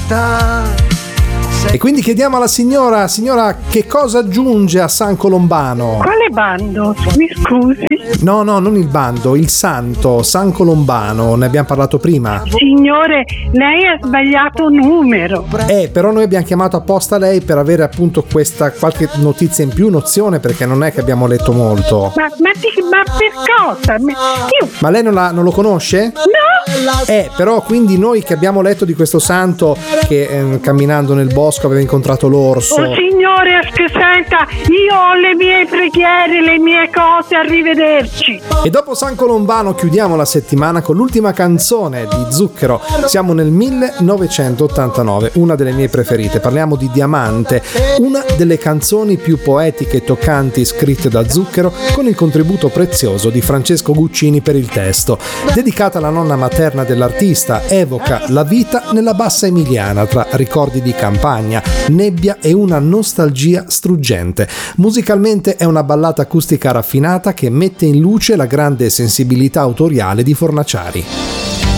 E quindi chiediamo alla signora, che cosa aggiunge a San Colombano? Quale bando? Mi scusi. No, non il bando, il santo, San Colombano, ne abbiamo parlato prima. Signore, lei ha sbagliato numero. Però noi abbiamo chiamato apposta lei per avere appunto questa qualche notizia in più, nozione, perché non è che abbiamo letto molto. Ma per cosa? Ma lei non lo conosce? No! Però quindi noi che abbiamo letto di questo santo che camminando nel bosco aveva incontrato l'orso. Oh signore, senta, io ho le mie preghiere, le mie cose, arrivederci. E dopo San Colombano chiudiamo la settimana con l'ultima canzone di Zucchero. Siamo nel 1989, una delle mie preferite. Parliamo di Diamante, una delle canzoni più poetiche e toccanti scritte da Zucchero, con il contributo prezioso di Francesco Guccini per il testo. Dedicata alla nonna materna dell'artista, evoca la vita nella bassa emiliana tra ricordi di campagna, nebbia e una nostalgia struggente. Musicalmente è una ballata acustica raffinata che mette in luce la grande sensibilità autoriale di Fornaciari.